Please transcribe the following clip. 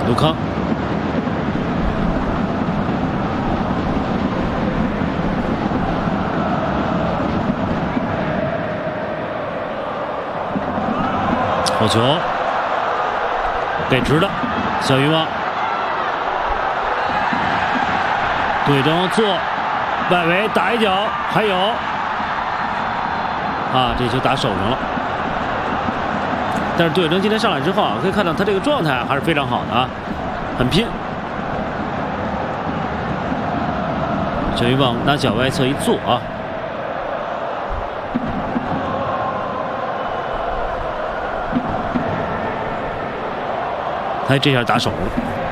卢康。好球，给直的，小鱼王对正做，外围打一脚，还有啊，这球打手上了。但是对正今天上来之后啊，可以看到他这个状态还是非常好的啊，很拼。小鱼王拿脚外侧一坐啊。哎，这下打手了。